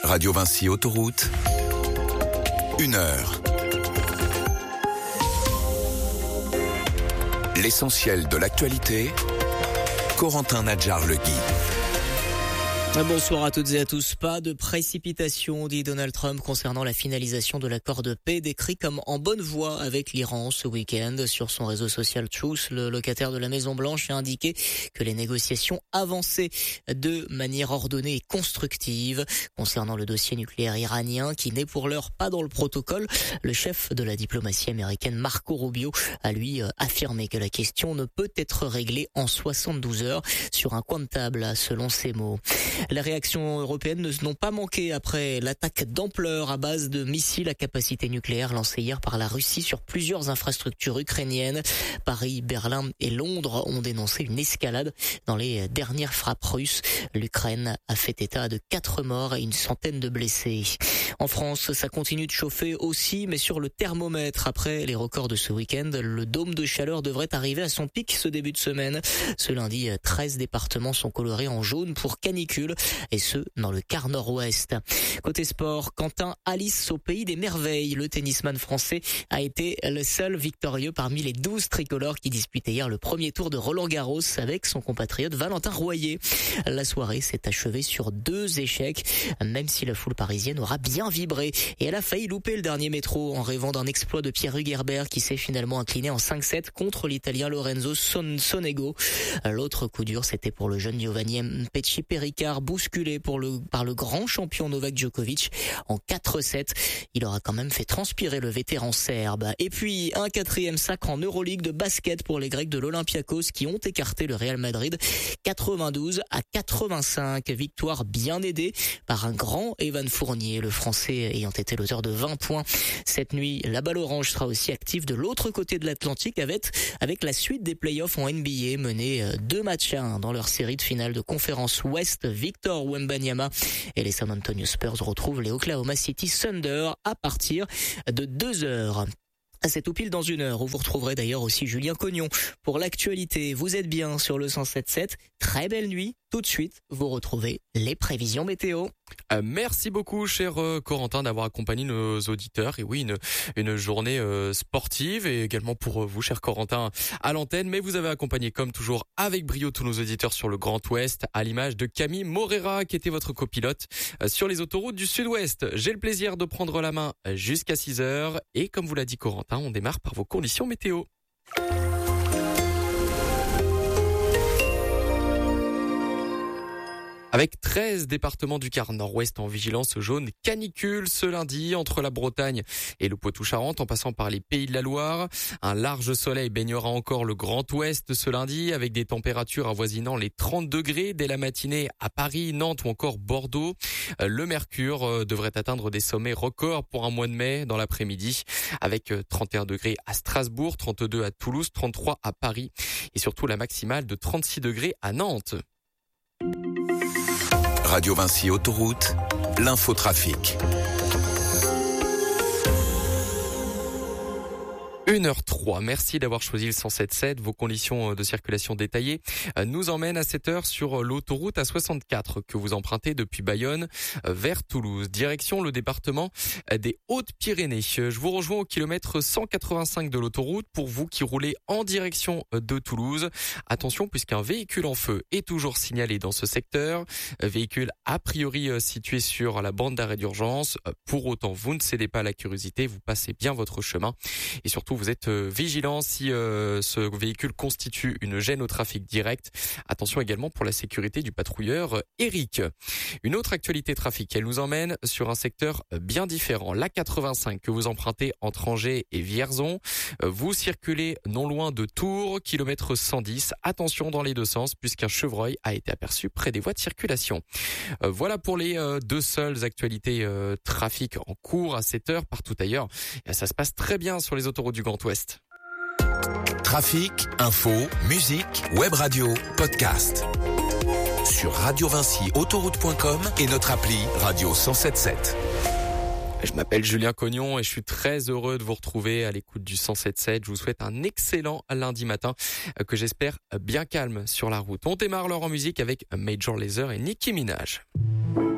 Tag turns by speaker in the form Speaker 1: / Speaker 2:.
Speaker 1: Radio Vinci Autoroute, 1 heure. L'essentiel de l'actualité, Corentin Nadjar-Legui.
Speaker 2: Bonsoir à toutes et à tous. Pas de précipitation, dit Donald Trump, concernant la finalisation de l'accord de paix décrit comme en bonne voie avec l'Iran ce week-end. Sur son réseau social Truth, le locataire de la Maison-Blanche a indiqué que les négociations avançaient de manière ordonnée et constructive. Concernant le dossier nucléaire iranien, qui n'est pour l'heure pas dans le protocole, le chef de la diplomatie américaine, Marco Rubio, a lui affirmé que la question ne peut être réglée en 72 heures sur un coin de table, selon ses mots. Les réactions européennes n'ont pas manqué après l'attaque d'ampleur à base de missiles à capacité nucléaire lancée hier par la Russie sur plusieurs infrastructures ukrainiennes. Paris, Berlin et Londres ont dénoncé une escalade dans les dernières frappes russes. L'Ukraine a fait état de 4 morts et une centaine de blessés. En France, ça continue de chauffer aussi, mais sur le thermomètre. Après les records de ce week-end, le dôme de chaleur devrait arriver à son pic ce début de semaine. Ce lundi, 13 départements sont colorés en jaune pour canicule, et ce, dans le quart nord-ouest. Côté sport, Quentin Alice au pays des merveilles. Le tennisman français a été le seul victorieux parmi les 12 tricolores qui disputaient hier le premier tour de Roland-Garros avec son compatriote Valentin Royer. La soirée s'est achevée sur 2 échecs, même si la foule parisienne aura bien vibré. Et elle a failli louper le dernier métro en rêvant d'un exploit de Pierre-Hugues Herbert qui s'est finalement incliné en 5-7 contre l'Italien Lorenzo Sonego. L'autre coup dur, c'était pour le jeune Giovanni Pesci-Pericard, bousculé par le grand champion Novak Djokovic en 4-7. Il aura quand même fait transpirer le vétéran serbe. Et puis, un 4e sacre en Euroleague de basket pour les Grecs de l'Olympiakos qui ont écarté le Real Madrid 92-85. Victoire bien aidée par un grand Evan Fournier, le Français ayant été l'auteur de 20 points. Cette nuit, la balle orange sera aussi active de l'autre côté de l'Atlantique avec la suite des playoffs en NBA menés 2-1 dans leur série de finale de conférence Ouest. Victor Wembanyama et les San Antonio Spurs retrouvent les Oklahoma City Thunder à partir de 2h. C'est tout pile dans 1 heure où vous retrouverez d'ailleurs aussi Julien Cognon pour l'actualité. Vous êtes bien sur le 107.7. Très belle nuit. Tout de suite, vous retrouvez les prévisions météo.
Speaker 3: Merci beaucoup, cher Corentin, d'avoir accompagné nos auditeurs. Et oui, une journée sportive et également pour vous, cher Corentin, à l'antenne. Mais vous avez accompagné, comme toujours, avec brio tous nos auditeurs sur le Grand Ouest, à l'image de Camille Morera, qui était votre copilote sur les autoroutes du Sud-Ouest. J'ai le plaisir de prendre la main jusqu'à 6 heures. Et comme vous l'a dit Corentin, on démarre par vos conditions météo. Avec 13 départements du quart nord-ouest en vigilance jaune canicule ce lundi entre la Bretagne et le Poitou-Charentes en passant par les Pays de la Loire. Un large soleil baignera encore le Grand Ouest ce lundi avec des températures avoisinant les 30 degrés dès la matinée à Paris, Nantes ou encore Bordeaux. Le mercure devrait atteindre des sommets records pour un mois de mai dans l'après-midi avec 31 degrés à Strasbourg, 32 à Toulouse, 33 à Paris et surtout la maximale de 36 degrés à Nantes.
Speaker 1: Radio Vinci Autoroute, l'infotrafic.
Speaker 3: 1h03. Merci d'avoir choisi le 107.7. Vos conditions de circulation détaillées nous emmènent à 7h sur l'autoroute A64 que vous empruntez depuis Bayonne vers Toulouse. Direction le département des Hautes-Pyrénées. Je vous rejoins au kilomètre 185 de l'autoroute pour vous qui roulez en direction de Toulouse. Attention puisqu'un véhicule en feu est toujours signalé dans ce secteur. Véhicule a priori situé sur la bande d'arrêt d'urgence. Pour autant, vous ne cédez pas à la curiosité, vous passez bien votre chemin et surtout vous êtes vigilant si ce véhicule constitue une gêne au trafic direct. Attention également pour la sécurité du patrouilleur Eric. Une autre actualité trafic, elle nous emmène sur un secteur bien différent. La 85 que vous empruntez entre Angers et Vierzon. Vous circulez non loin de Tours, kilomètre 110. Attention dans les deux sens puisqu'un chevreuil a été aperçu près des voies de circulation. Voilà pour les deux seules actualités trafic en cours à cette heure. Partout ailleurs, ça se passe très bien sur les autoroutes du Grand Ouest.
Speaker 1: Trafic, info, musique, web radio, podcast. Sur radiovinciautoroute.com et notre appli Radio 107.7.
Speaker 3: Je m'appelle Julien Cognon et je suis très heureux de vous retrouver à l'écoute du 107.7. Je vous souhaite un excellent lundi matin que j'espère bien calme sur la route. On démarre alors en musique avec Major Lazer et Nicki Minaj.